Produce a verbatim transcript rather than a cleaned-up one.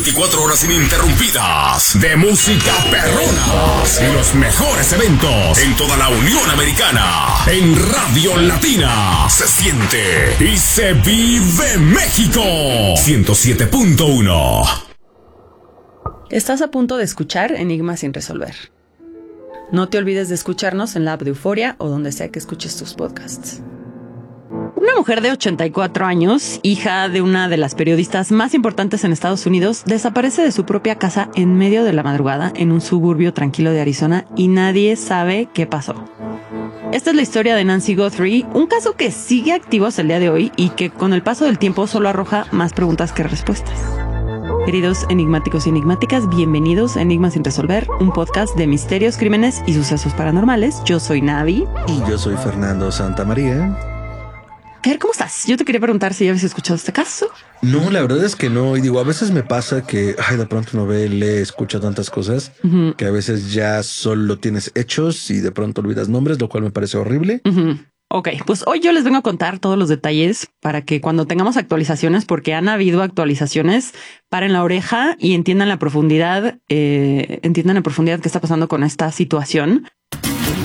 veinticuatro horas ininterrumpidas de música perrona y los mejores eventos en toda la Unión Americana. En Radio Latina se siente y se vive México. ciento siete punto uno. Estás a punto de escuchar Enigmas sin resolver. No te olvides de escucharnos en la app de Euforia o donde sea que escuches tus podcasts. Una mujer de ochenta y cuatro años, hija de una de las periodistas más importantes en Estados Unidos, desaparece de su propia casa en medio de la madrugada en un suburbio tranquilo de Arizona y nadie sabe qué pasó. Esta es la historia de Nancy Guthrie, un caso que sigue activo hasta el día de hoy y que con el paso del tiempo solo arroja más preguntas que respuestas. Queridos enigmáticos y enigmáticas, bienvenidos a Enigmas sin resolver, un podcast de misterios, crímenes y sucesos paranormales. Yo soy Navi. Y yo soy Fernando Santamaría. Fer, ¿cómo estás? Yo te quería preguntar si ya habías escuchado este caso. No, la verdad es que no. Y digo, a veces me pasa que ay, de pronto uno ve, lee, escucha tantas cosas uh-huh. que a veces ya solo tienes hechos y de pronto olvidas nombres, lo cual me parece horrible. Uh-huh. Ok, pues hoy yo les vengo a contar todos los detalles para que cuando tengamos actualizaciones, porque han habido actualizaciones, paren la oreja y entiendan la profundidad, eh, entiendan la profundidad que está pasando con esta situación.